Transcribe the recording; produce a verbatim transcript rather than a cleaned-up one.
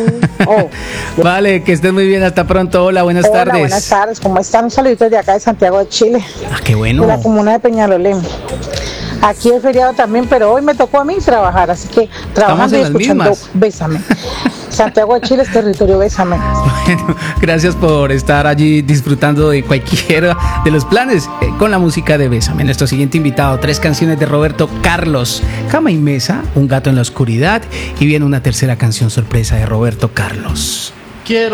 Oh. Vale, que estés muy bien, hasta pronto. Hola, buenas Hola, tardes. buenas tardes, ¿cómo están? Un saludito de acá de Santiago de Chile, Ah, qué bueno. de la comuna de Peñalolén. Aquí es feriado también, pero hoy me tocó a mí trabajar, así que trabajando y en las escuchando mismas. Bésame. Santiago de Chile es territorio Bésame. Bueno, gracias por estar allí disfrutando de cualquiera de los planes eh, con la música de Bésame. Nuestro siguiente invitado, tres canciones de Roberto Carlos: Cama y Mesa, Un gato en la oscuridad, y viene una tercera canción sorpresa de Roberto Carlos. Quiero